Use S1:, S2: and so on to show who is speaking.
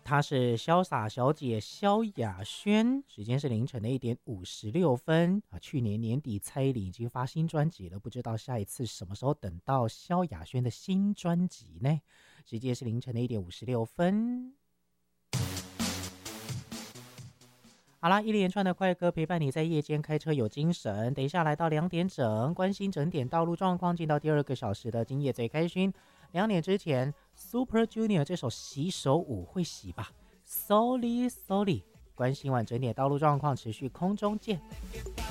S1: 她是潇洒小姐萧亚轩，时间是凌晨的1:56啊。去年年底蔡依林已经发新专辑了，不知道下一次什么时候等到萧亚轩的新专辑呢？时间是凌晨的1:56。好啦，一连串的快歌陪伴你在夜间开车有精神。等一下来到2点整，关心整点道路状况，进到第2个小时的今夜最开心。2点之前 Super Junior 这首洗手舞会洗吧 Sorry Sorry， 关心完整点道路状况，持续空中见。